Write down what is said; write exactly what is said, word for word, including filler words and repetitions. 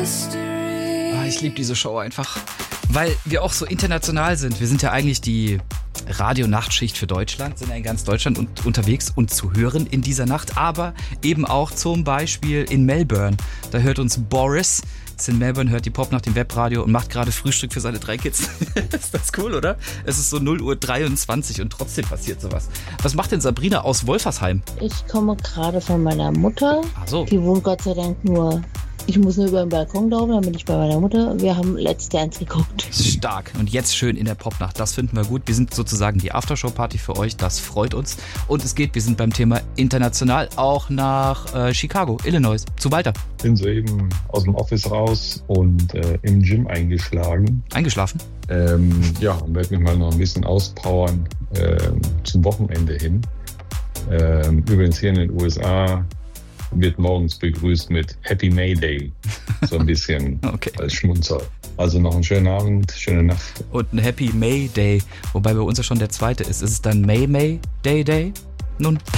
Ah, ich liebe diese Show einfach, weil wir auch so international sind. Wir sind ja eigentlich die Radio-Nachtschicht für Deutschland, sind ja in ganz Deutschland und, unterwegs und zu hören in dieser Nacht, aber eben auch zum Beispiel in Melbourne. Da hört uns Boris, ist in Melbourne, hört die Pop nach dem Webradio und macht gerade Frühstück für seine drei Kids. Ist das cool, oder? Es ist so null Uhr dreiundzwanzig und trotzdem passiert sowas. Was macht denn Sabrina aus Wolfersheim? Ich komme gerade von meiner Mutter. Ach so. Die wohnt Gott sei Dank nur... Ich muss nur über den Balkon laufen, dann bin ich bei meiner Mutter. Wir haben Let's Dance geguckt. Stark. Und jetzt schön in der Popnacht. Das finden wir gut. Wir sind sozusagen die Aftershow-Party für euch. Das freut uns. Und es geht, wir sind beim Thema international auch nach äh, Chicago, Illinois, zu Walter. Bin soeben aus dem Office raus und äh, im Gym eingeschlagen. Eingeschlafen? Ähm, ja, und werde mich mal noch ein bisschen auspowern ähm, zum Wochenende hin. Ähm, übrigens hier in den U S A wird morgens begrüßt mit Happy May Day. So ein bisschen okay. Als Schmunzer. Also noch einen schönen Abend, schöne Nacht. Und ein Happy May Day. Wobei bei uns ja schon der zweite ist. Ist es dann May May Day Day? Nun.